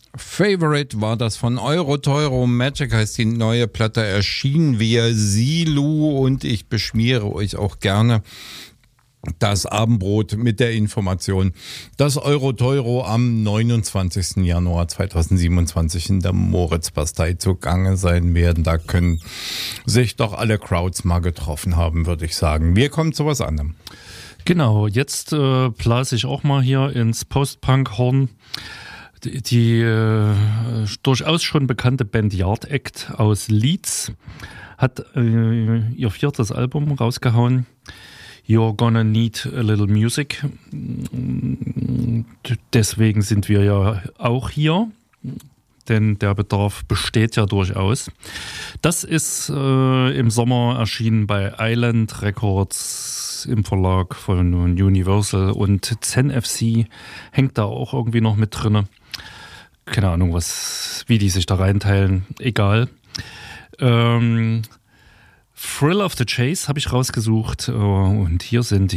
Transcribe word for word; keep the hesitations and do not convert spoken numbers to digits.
Favorite war das von Euro-Teuro. Magic heißt die neue Platte, erschien via Silu und ich beschmiere euch auch gerne das Abendbrot mit der Information, dass Euro-Teuro am neunundzwanzigsten Januar zweitausendsiebenundzwanzig in der Moritzbastei zugange sein werden. Da können sich doch alle Crowds mal getroffen haben, würde ich sagen. Wir kommen zu was anderem. Genau, jetzt äh, blase ich auch mal hier ins Post-Punk-Horn. Die, die äh, durchaus schon bekannte Band Yard Act aus Leeds hat äh, ihr viertes Album rausgehauen. You're Gonna Need a Little Music. Deswegen sind wir ja auch hier, denn der Bedarf besteht ja durchaus. Das ist äh, im Sommer erschienen bei Island Records im Verlag von Universal und Zen F C hängt da auch irgendwie noch mit drin. Keine Ahnung, was, wie die sich da reinteilen. Egal. Ähm, Thrill of the Chase habe ich rausgesucht und hier sind